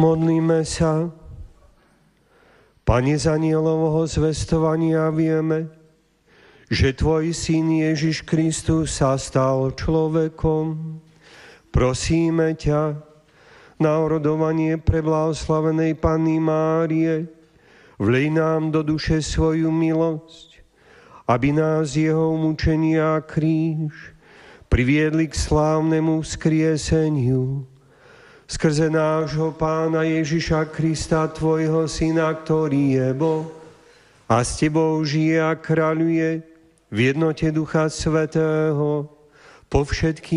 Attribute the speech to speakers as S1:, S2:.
S1: Modlíme sa. Pane, z anjelovho zvestovania vieme, že Tvoj Syn Ježiš Kristus sa stal človekom. Prosíme ťa, na orodovanie preblahoslavenej Panny Márie, vlej nám do duše svoju milosť, aby nás jeho mučenia a kríž priviedli k slávnemu vzkrieseniu. Skrze nášho Pána Ježiša Krista, Tvojho Syna, ktorý je Boh a s Tebou žije a kráľuje v jednote Ducha Svätého po všetky